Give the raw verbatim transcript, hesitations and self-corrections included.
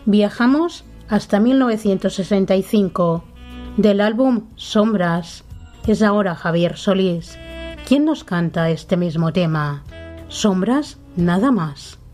Viajamos hasta mil novecientos sesenta y cinco, del álbum Sombras. Es ahora Javier Solís quien nos canta este mismo tema. Sombras nada más.